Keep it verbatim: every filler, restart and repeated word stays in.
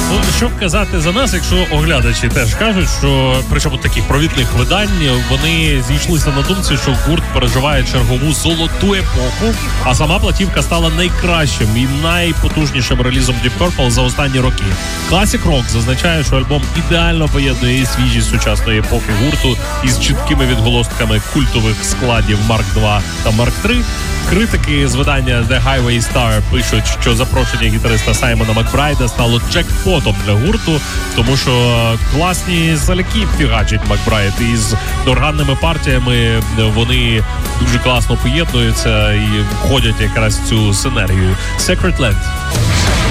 Ну, що казати за нас, якщо оглядачі теж кажуть, що, причому таких провідних видань, вони зійшлися на думці, що гурт переживає чергову золоту епоху, а сама платівка стала найкращим і найпотужнішим релізом Deep Purple за останні роки. Classic Rock зазначає, що альбом ідеально поєднує свіжість сучасної епохи гурту із чіткими відголостками культових складів Марк два та Марк три. Критики з видання The Highway Star пишуть, що запрошення гітариста Саймона Макбрайда стало джекпотом для гурту, тому що класні заляки фігачить Макбрайд, і з органними партіями вони дуже класно поєднуються і входять якраз в цю синергію. Secret Land.